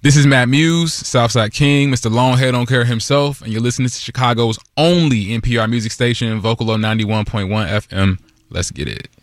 This is Matt Muse, Southside King, Mr. Longhead on Care himself, and you're listening to Chicago's only NPR music station, Vocalo 91.1 FM. Let's get it.